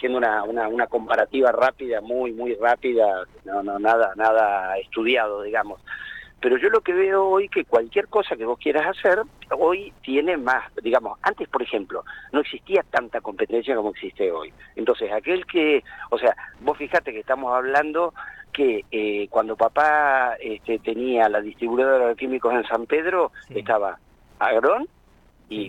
haciendo una comparativa rápida, muy rápida, nada estudiado, digamos. Pero yo lo que veo hoy, que cualquier cosa que vos quieras hacer, hoy tiene más, digamos, antes, por ejemplo, no existía tanta competencia como existe hoy. Entonces, o sea, vos fijate que estamos hablando que cuando papá tenía la distribuidora de químicos en San Pedro, sí, estaba Agrón y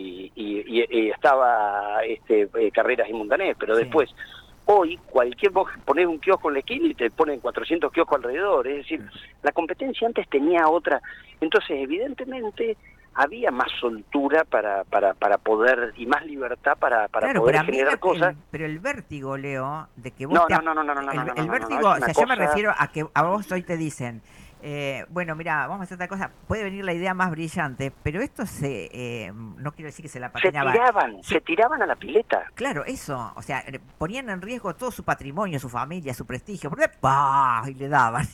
estaba Carreras y Montaner, pero sí, después... Hoy, vos ponés un kiosco en la esquina y te ponen 400 kioscos alrededor, es decir, la competencia antes tenía otra, entonces evidentemente había más soltura para poder, y más libertad para claro, poder pero generar cosas. Pero el vértigo, Leo, de que vos el vértigo, es o sea, una yo me cosa... refiero a que a vos hoy te dicen, bueno, mira, vamos a hacer esta cosa, puede venir la idea más brillante, pero esto no quiero decir que se la patinaba. Se tiraban a la pileta. Claro, eso, o sea, ponían en riesgo todo su patrimonio, su familia, su prestigio, porque ¡pah! Y le daban.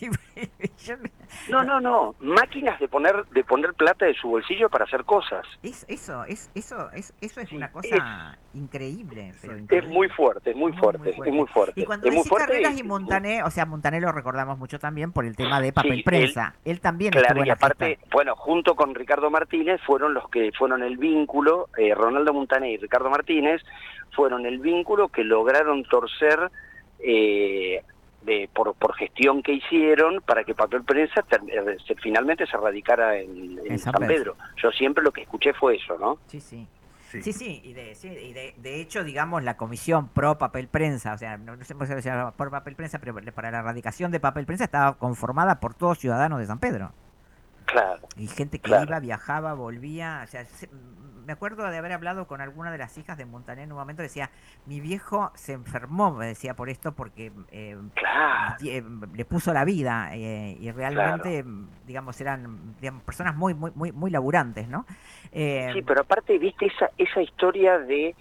No, máquinas de poner plata de su bolsillo para hacer cosas. Eso es Sí, una cosa increíble, pero es increíble. muy fuerte, es muy fuerte. Y cuando decís Carreras y Montaner, o sea, Montaner lo recordamos mucho también por el tema de Papel sí, Prensa. Él también claro, estuvo en y la aparte, gesta. bueno, junto con Ricardo Martínez fueron los que fueron el vínculo, Ronaldo Montaner y Ricardo Martínez fueron el vínculo que lograron torcer por gestión que hicieron para que Papel Prensa finalmente se radicara en San Pedro. Yo siempre lo que escuché fue eso, ¿no? Sí. Y de hecho, digamos, la comisión pro papel prensa, o sea, no sé cómo se llama por papel prensa, pero para la erradicación de papel prensa estaba conformada por todos ciudadanos de San Pedro. Claro. Y gente que iba, viajaba, volvía. O sea, me acuerdo de haber hablado con alguna de las hijas de Montaner en un momento. Decía, mi viejo se enfermó, me decía, por esto, porque le puso la vida. Y realmente, digamos, eran personas muy laburantes, ¿no? Sí, pero aparte, viste esa historia de,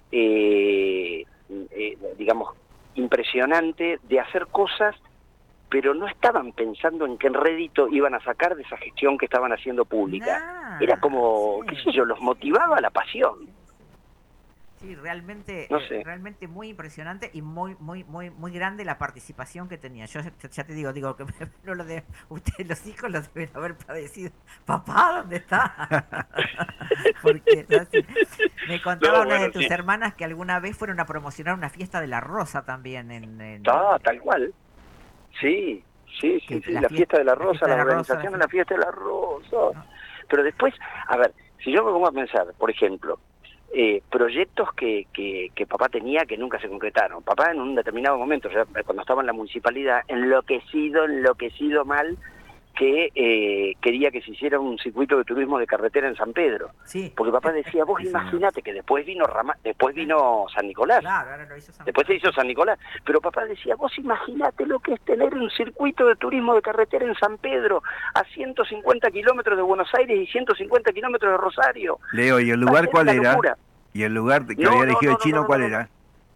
digamos, impresionante de hacer cosas, pero no estaban pensando en qué rédito iban a sacar de esa gestión que estaban haciendo pública. Era como, qué sé yo, los motivaba la pasión. Sí, realmente, No sé. realmente muy impresionante y muy grande la participación que tenía. Yo ya te digo que lo de ustedes, los hijos, los deben haber padecido. Papá, ¿dónde está? Porque me contaba una de tus hermanas que alguna vez fueron a promocionar una fiesta de la Rosa también. Tal cual. Sí, la fiesta de la Rosa, la organización de la fiesta de la Rosa. No. Pero después, a ver, si yo me pongo a pensar, por ejemplo, proyectos que papá tenía que nunca se concretaron. Papá en un determinado momento, ya cuando estaba en la municipalidad, enloquecido mal, que quería que se hiciera un circuito de turismo de carretera en San Pedro. Sí. Porque papá decía, vos imaginate que después vino San Nicolás. Claro, ahora lo hizo San Nicolás. Después se hizo San Nicolás. Pero papá decía, vos imaginate lo que es tener un circuito de turismo de carretera en San Pedro, a 150 kilómetros de Buenos Aires y 150 kilómetros de Rosario. Leo, ¿y el lugar cuál era? Locura. ¿Y el lugar que había elegido el chino cuál era?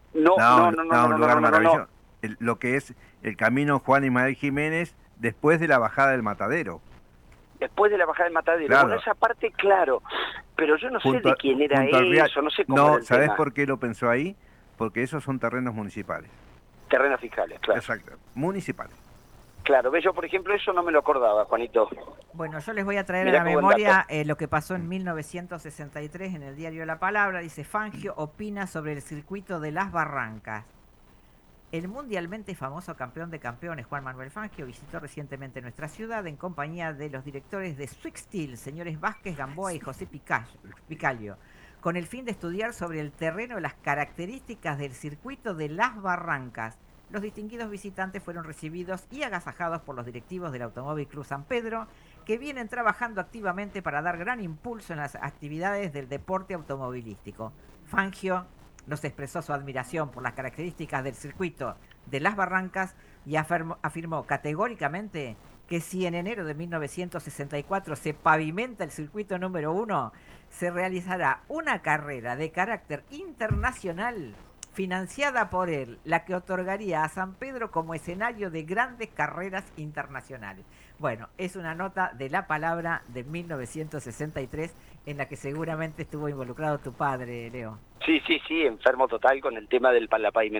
Un lugar maravilloso. Lo que es el camino Juan Ismael Jiménez después de la bajada del Matadero. Después de la bajada del Matadero. Claro. Bueno, esa parte, claro. Pero yo no sé de quién era eso, no sé cómo era el ¿sabés tema? por qué lo pensó ahí? Porque esos son terrenos municipales. Terrenos fiscales, claro. Exacto, municipales. Claro, yo por ejemplo eso no me lo acordaba, Juanito. Bueno, yo les voy a traer a la memoria lo que pasó en 1963 en el diario La Palabra. Dice, Fangio opina sobre el circuito de Las Barrancas. El mundialmente famoso campeón de campeones, Juan Manuel Fangio, visitó recientemente nuestra ciudad en compañía de los directores de Swixtil, señores Vázquez, Gamboa y José Picalio, con el fin de estudiar sobre el terreno y las características del circuito de Las Barrancas. Los distinguidos visitantes fueron recibidos y agasajados por los directivos del Automóvil Club San Pedro, que vienen trabajando activamente para dar gran impulso en las actividades del deporte automovilístico. Fangio nos expresó su admiración por las características del circuito de Las Barrancas y afirmó categóricamente que si en enero de 1964 se pavimenta el circuito número 1, se realizará una carrera de carácter internacional financiada por él, la que otorgaría a San Pedro como escenario de grandes carreras internacionales. Bueno, es una nota de La Palabra de 1963 en la que seguramente estuvo involucrado tu padre, Leo. Sí, enfermo total con el tema de la pavimentación.